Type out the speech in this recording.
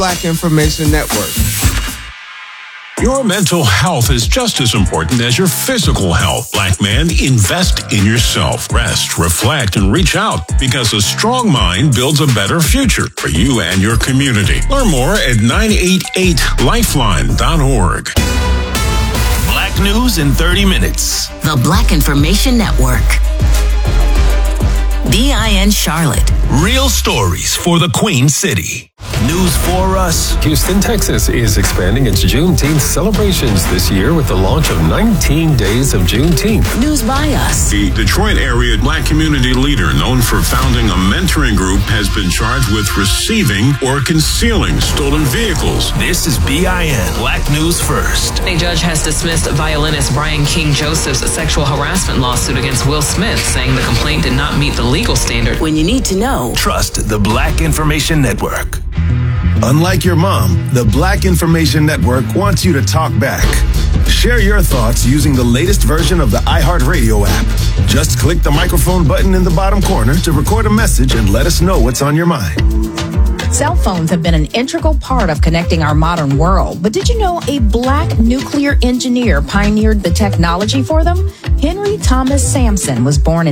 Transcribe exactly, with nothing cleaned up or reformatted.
Black Information Network. Your mental health is just as important as your physical health. Black man, invest in yourself. Rest, reflect, and reach out, because a strong mind builds a better future for you and your community. Learn more at nine eight eight lifeline dot org. Black News in thirty minutes. The Black Information Network. B I N Charlotte. Real stories for the Queen City. News for us. Houston, Texas is expanding its Juneteenth celebrations this year with the launch of nineteen Days of Juneteenth. News by us. The Detroit area Black community leader known for founding a mentoring group has been charged with receiving or concealing stolen vehicles. This is B I N Black News First. A judge has dismissed violinist Brian King Joseph's sexual harassment lawsuit against Will Smith, saying the complaint did not meet the legal standard. When you need to know. Trust the Black Information Network. Unlike your mom, the Black Information Network wants you to talk back. Share your thoughts using the latest version of the iHeartRadio app. Just click the microphone button in the bottom corner to record a message and let us know what's on your mind. Cell phones have been an integral part of connecting our modern world. But did you know a Black nuclear engineer pioneered the technology for them? Henry Thomas Sampson was born in